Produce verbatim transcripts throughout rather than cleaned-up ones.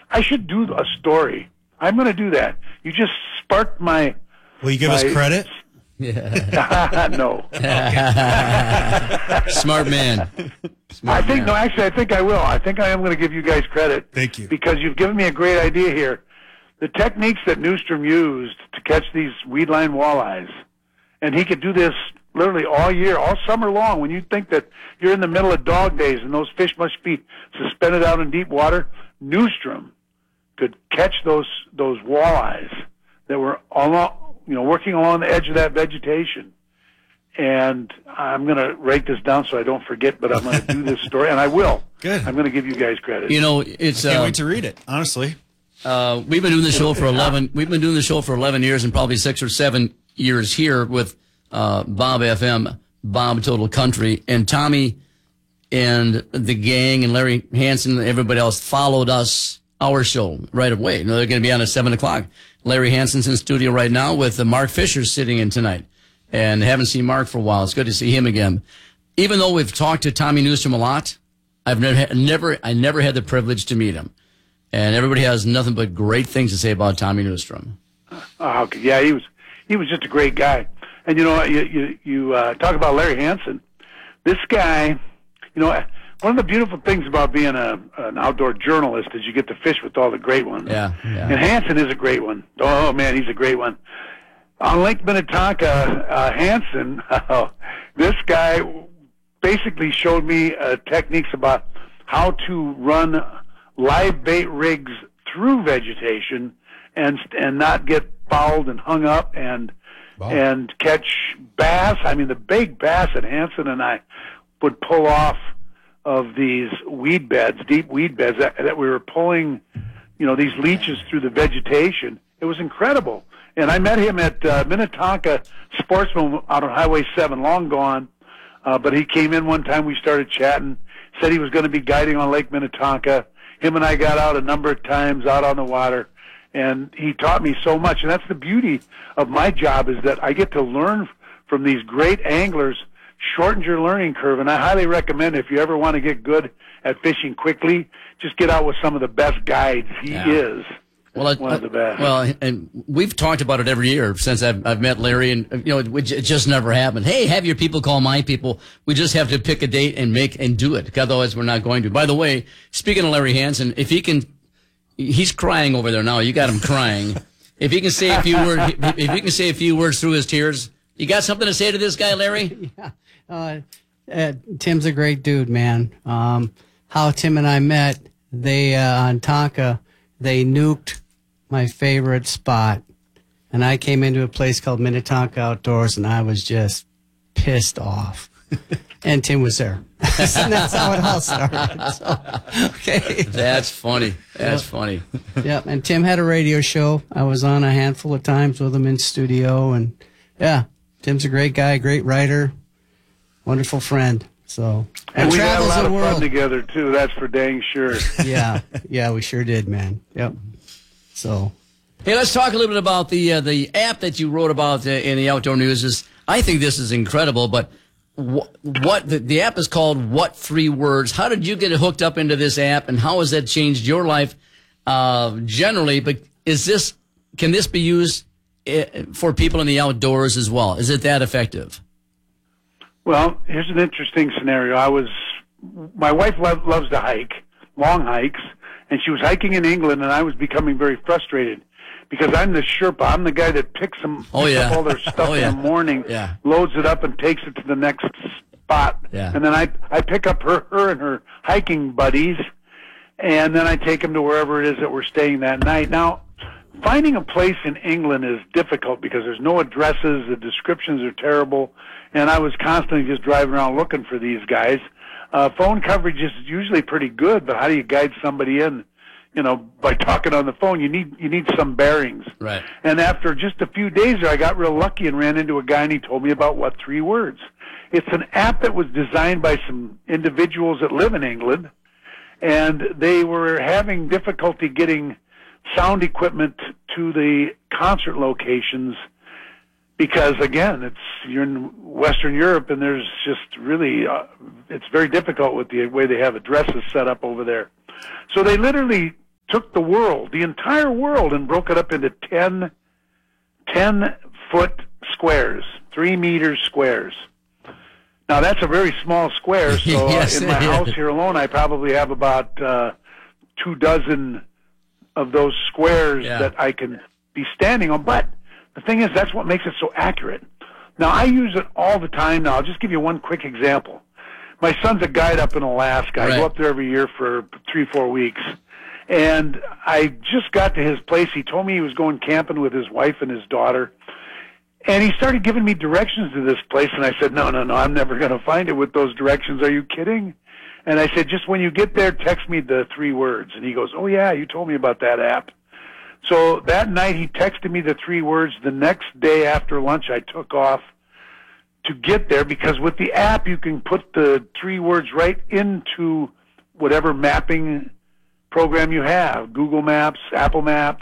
I should do a story. I'm going to do that. You just sparked my... Will you give my, us credit? Yeah. No. Smart man. Smart I think, man. no, actually, I think I will. I think I am going to give you guys credit. Thank you. Because you've given me a great idea here. The techniques that Newstrom used to catch these weedline walleyes, and he could do this literally all year, all summer long. When you think that you're in the middle of dog days and those fish must be suspended out in deep water, Newstrom could catch those those walleyes that were along, you know, working along the edge of that vegetation. And I'm going to write this down so I don't forget, but I'm going to do this story, and I will. Good. I'm going to give you guys credit. You know, it's. I can't uh, wait to read it, honestly. Uh, we've been doing the show for eleven. We've been doing the show for eleven years, and probably six or seven years here with uh, Bob F M, Bob Total Country, and Tommy and the gang and Larry Hansen and everybody else followed us, our show, right away. You know, they're going to be on at seven o'clock. Larry Hansen's in studio right now with uh, Mark Fisher sitting in tonight, and haven't seen Mark for a while. It's good to see him again. Even though we've talked to Tommy Newstrom a lot, I've never, never, I never had the privilege to meet him. And everybody has nothing but great things to say about Tommy Newstrom. Oh, okay. Yeah, he was he was just a great guy. And you know, you you, you uh, talk about Larry Hansen. This guy, you know, one of the beautiful things about being a an outdoor journalist is you get to fish with all the great ones. Yeah, yeah. And Hansen is a great one. Oh man, he's a great one. On Lake Minnetonka, uh, Hansen, oh, this guy basically showed me uh, techniques about how to run live bait rigs through vegetation and and not get fouled and hung up and wow. and catch bass. I mean, the big bass that Hansen and I would pull off of these weed beds, deep weed beds that, that we were pulling, you know, these leeches through the vegetation. It was incredible. And I met him at uh, Minnetonka Sportsman out on Highway seven, long gone. Uh, but he came in one time, we started chatting, said he was going to be guiding on Lake Minnetonka. Him and I got out a number of times out on the water, and he taught me so much. And that's the beauty of my job, is that I get to learn from these great anglers, shortens your learning curve. And I highly recommend, if you ever want to get good at fishing quickly, just get out with some of the best guides. He yeah. is well, I, one of the best. Well, and we've talked about it every year since I've, I've met Larry, and you know, it, it just never happened. Hey, have your people call my people. We just have to pick a date and make and do it. Otherwise, we're not going to. By the way, speaking of Larry Hansen, if he can, he's crying over there now. You got him crying. If he can say a few words, if he can say a few words through his tears, you got something to say to this guy, Larry? Yeah. Uh, uh, Tim's a great dude, man. Um, how Tim and I met, they uh, on Tonka, they nuked my favorite spot, and I came into a place called Minnetonka Outdoors, and I was just pissed off. And Tim was there. And that's how it all started. So, okay. That's funny. That's yep. funny. Yeah, and Tim had a radio show. I was on a handful of times with him in studio, and yeah, Tim's a great guy, great writer, wonderful friend. So and we had a lot of fun together too. That's for dang sure. Yeah, yeah, we sure did, man. Yep. So, hey, let's talk a little bit about the uh, the app that you wrote about uh, in the Outdoor News. Is I think this is incredible, but wh- what the, the app is called? What Three Words? How did you get hooked up into this app, and how has that changed your life uh, generally? But is this can this be used uh, for people in the outdoors as well? Is it that effective? Well, here's an interesting scenario. I was, my wife lo- loves to hike, long hikes, and she was hiking in England, and I was becoming very frustrated because I'm the Sherpa. I'm the guy that picks them oh, picks yeah. up all their stuff oh, yeah. in the morning, yeah. loads it up, and takes it to the next spot. Yeah. And then I I pick up her, her and her hiking buddies, and then I take them to wherever it is that we're staying that night. Now, finding a place in England is difficult because there's no addresses, the descriptions are terrible, and I was constantly just driving around looking for these guys. Uh, phone coverage is usually pretty good, but how do you guide somebody in? You know, by talking on the phone, you need you need some bearings. Right. And after just a few days there, I got real lucky and ran into a guy, and he told me about What Three Words. It's an app that was designed by some individuals that live in England, and they were having difficulty getting sound equipment to the concert locations because, again, it's you're in Western Europe, and there's just really uh, it's very difficult with the way they have addresses set up over there. So they literally took the world, the entire world, and broke it up into ten, ten foot squares, three meters squares. Now, that's a very small square, so Yes, uh, in my it house is. here alone, I probably have about uh, two dozen of those squares Yeah. that I can be standing on. But the thing is, that's what makes it so accurate. Now, I use it all the time now. I'll just give you one quick example. My son's a guide up in Alaska. I Right. go up there every year for three, four weeks. And I just got to his place. He told me he was going camping with his wife and his daughter. And he started giving me directions to this place, and I said, no, no, no, I'm never going to find it with those directions. Are you kidding? And I said, just when you get there, text me the three words. And he goes, oh, yeah, you told me about that app. So that night he texted me the three words. The next day after lunch I took off to get there, because with the app you can put the three words right into whatever mapping program you have, Google Maps, Apple Maps,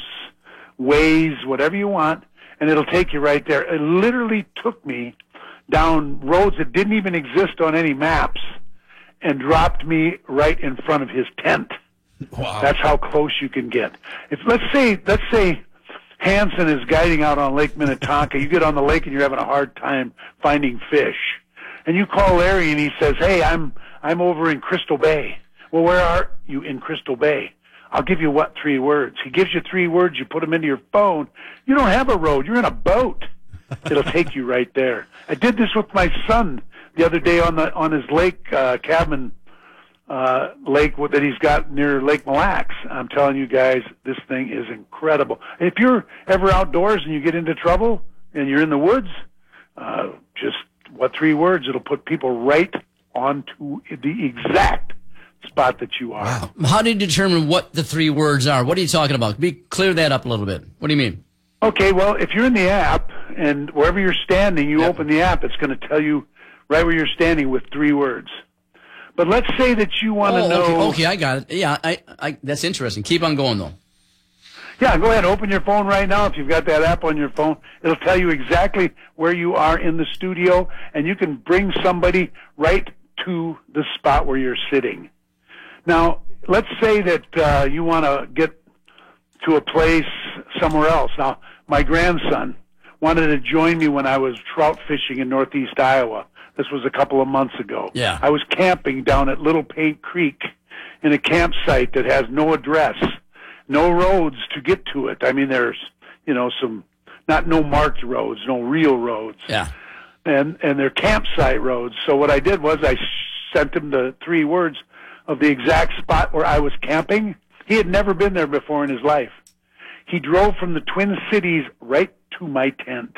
Waze, whatever you want, and it'll take you right there. It literally took me down roads that didn't even exist on any maps and dropped me right in front of his tent. Wow. That's how close you can get. If let's say let's say Hanson is guiding out on Lake Minnetonka, you get on the lake and you're having a hard time finding fish, and you call Larry and he says, "Hey, I'm I'm over in Crystal Bay." Well, where are you in Crystal Bay? I'll give you what three words. He gives you three words. You put them into your phone. You don't have a road. You're in a boat. It'll take you right there. I did this with my son the other day on the on his lake uh, cabin uh, lake that he's got near Lake Mille Lacs. I'm telling you guys, this thing is incredible. If you're ever outdoors and you get into trouble and you're in the woods, uh, just what three words? It'll put people right onto the exact spot that you are. Wow. How do you determine what the three words are? What are you talking about? Be clear that up a little bit. What do you mean? Okay, well, if you're in the app and wherever you're standing, you Yep. open the app, it's going to tell you right where you're standing with three words. But let's say that you want to Oh, know. okay, okay, I got it. Yeah, I, I, that's interesting. Keep on going, though. Yeah, go ahead, open your phone right now. If you've got that app on your phone, it'll tell you exactly where you are in the studio, and you can bring somebody right to the spot where you're sitting. Now, let's say that uh, you want to get to a place somewhere else. Now, my grandson wanted to join me when I was trout fishing in northeast Iowa. This was a couple of months ago. Yeah. I was camping down at Little Paint Creek in a campsite that has no address, no roads to get to it. I mean, there's, you know, some, not no marked roads, no real roads. Yeah. And, and they're campsite roads. So what I did was I sent him the three words of the exact spot where I was camping. He had never been there before in his life. He drove from the Twin Cities right to my tent.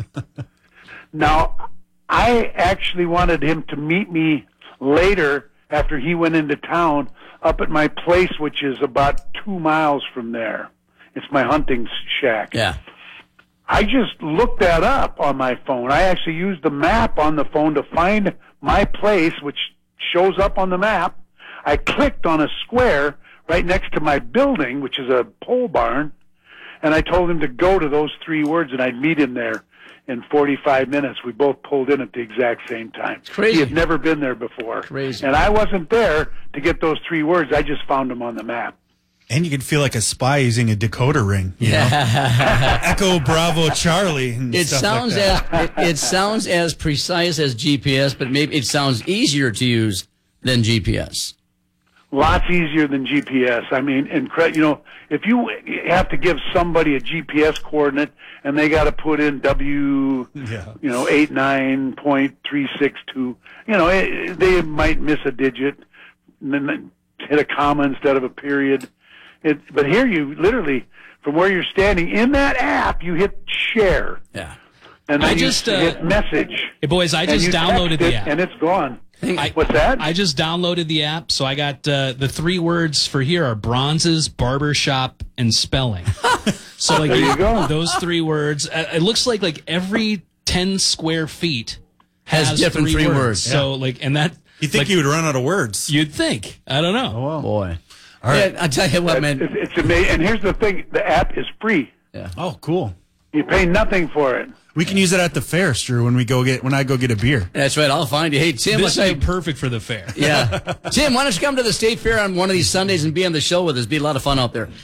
Now, I actually wanted him to meet me later after he went into town up at my place, which is about two miles from there. It's my hunting shack. Yeah. I just looked that up on my phone. I actually used the map on the phone to find my place, which shows up on the map. I clicked on a square right next to my building, which is a pole barn, and I told him to go to those three words, and I'd meet him there in forty-five minutes. We both pulled in at the exact same time. Crazy. He had never been there before. Crazy. And I wasn't there to get those three words. I just found them on the map. And you can feel like a spy using a decoder ring. You know? Echo Bravo Charlie. And It stuff sounds like that. as it, it sounds as precise as G P S, but maybe it sounds easier to use than G P S. Lots easier than G P S. I mean, incre- you know, if you have to give somebody a G P S coordinate and they got to put in W, Yeah. you know, eight nine point three six two, you know, it, they might miss a digit and then hit a comma instead of a period. It, but here you literally, from where you're standing in that app, you hit share. Yeah. And then I you just, uh, hit message. Hey, boys, I and just you downloaded text the it, app. and it's gone. I, What's that? I just downloaded the app, so I got uh, the three words for here are bronzes, barbershop, and spelling. So like There you go. those three words. Uh, it looks like like every ten square feet Has has, different three words. So like, and that You think like, you would run out of words? you'd think. I don't know. Oh, well. Boy. All right. Yeah, I tell you what, It's, man. it's amazing. And here's the thing: the app is free. Oh, cool. You pay nothing for it. We can use it at the fair, Stu, when we go get when I go get a beer. That's right. I'll find you. Hey, Tim. This let's would be perfect for the fair. Yeah. Tim, why don't you come to the State Fair on one of these Sundays and be on the show with us? Be a lot of fun out there.